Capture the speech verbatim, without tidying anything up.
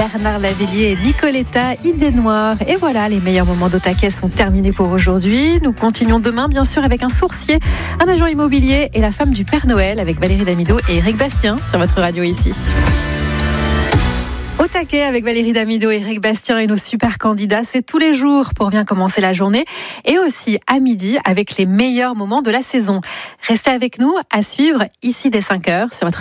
Bernard Lavillier et Nicoletta Idénoir. Et voilà, les meilleurs moments d'Au Taquet sont terminés pour aujourd'hui. Nous continuons demain, bien sûr, avec un sourcier, un agent immobilier et la femme du Père Noël avec Valérie Damido et Éric Bastien sur votre radio ici. Au Taquet avec Valérie Damido, Éric Bastien et nos super candidats, c'est tous les jours pour bien commencer la journée et aussi à midi avec les meilleurs moments de la saison. Restez avec nous à suivre ici dès cinq heures sur votre